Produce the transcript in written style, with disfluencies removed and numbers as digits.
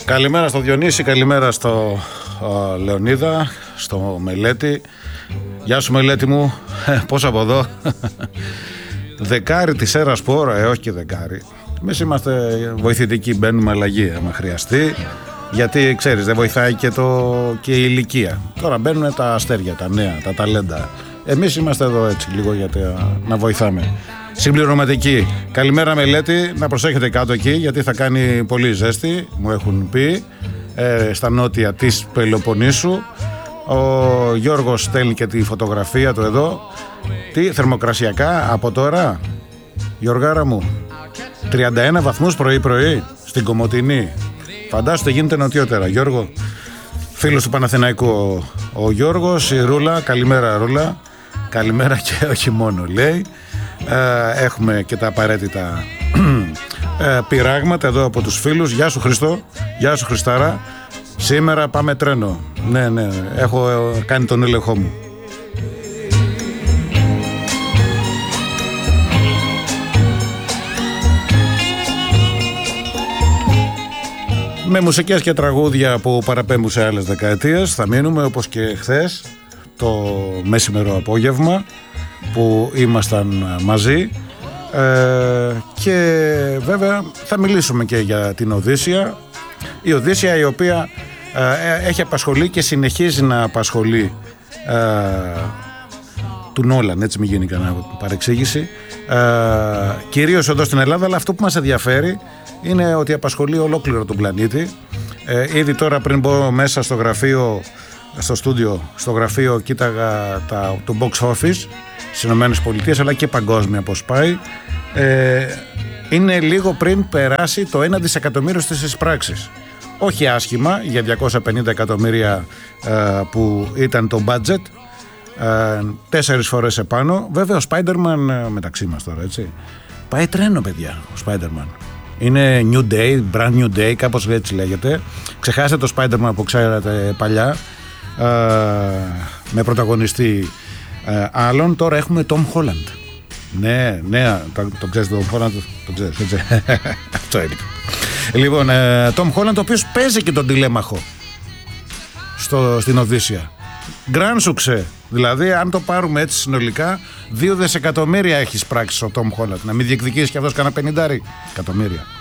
Καλημέρα στο Διονύση, καλημέρα στο Λεωνίδα, στο Μελέτη. Γεια σου Μελέτη μου, πώς από εδώ. Δεκάρι της ΕΡΑ Σπορ, όχι και δεκάρι. Εμείς είμαστε βοηθητικοί, μπαίνουμε αλλαγή άμα χρειαστεί. Γιατί ξέρεις, δεν βοηθάει και η ηλικία. Τώρα μπαίνουν τα αστέρια, τα νέα, τα ταλέντα. Εμείς είμαστε εδώ έτσι λίγο γιατί να βοηθάμε. Συμπληρωματική. Καλημέρα Μελέτη, να προσέχετε κάτω εκεί γιατί θα κάνει πολύ ζέστη, μου έχουν πει, στα νότια της Πελοποννήσου. Ο Γιώργος στέλνει και τη φωτογραφία του εδώ. Τι θερμοκρασιακά από τώρα, Γιωργάρα μου, 31 βαθμούς πρωί στην Κομοτηνή. Φαντάζομαι γίνεται νοτιότερα. Γιώργο, φίλος του Παναθηναϊκού ο Γιώργος, η Ρούλα, καλημέρα Ρούλα. Καλημέρα και όχι μόνο λέει. Έχουμε και τα απαραίτητα πειράγματα εδώ από τους φίλους. Γεια σου Χριστό, γεια σου Χριστάρα. Σήμερα πάμε τρένο. Ναι, έχω κάνει τον έλεγχό μου. Με μουσικές και τραγούδια που παραπέμπουν σε άλλες δεκαετίες θα μείνουμε, όπως και χθες το μεσημερό απόγευμα που ήμασταν μαζί, και βέβαια θα μιλήσουμε και για την Οδύσσεια. Η Οδύσσεια η οποία έχει απασχολεί και συνεχίζει να απασχολεί του Νόλαν, έτσι μην γίνει κανένα παρεξήγηση, κυρίως εδώ στην Ελλάδα, αλλά αυτό που μας ενδιαφέρει είναι ότι απασχολεί ολόκληρο τον πλανήτη. Ήδη τώρα πριν μπω μέσα στο γραφείο, στο στούντιο, στο γραφείο κοίταγα το box office στις ΗΠΑ αλλά και παγκόσμια πως πάει. Είναι λίγο πριν περάσει το 1 δισεκατομμύριο στις εισπράξεις. Όχι άσχημα για 250 εκατομμύρια που ήταν το budget, 4 φορές επάνω. Βέβαια ο Spider-Man, μεταξύ μας τώρα έτσι, πάει τρένο παιδιά ο Spider-Man. Είναι New Day, Brand New Day, κάπως έτσι λέγεται. Ξεχάσετε το Spider-Man που ξέρατε παλιά, με πρωταγωνιστή άλλον. Τώρα έχουμε Tom Holland. Ναι, το ξέρεις τον Holland, το ξέρεις, έτσι. Αυτό είναι. Λοιπόν, Tom Holland, ο οποίος παίζει και τον τηλέμαχο στην Οδύσσεια. Grand succès. Δηλαδή, αν το πάρουμε έτσι συνολικά, 2 δισεκατομμύρια έχει πράξει ο Tom Holland. Να μην διεκδικήσει κι αυτός κανένα 50 εκατομμύρια.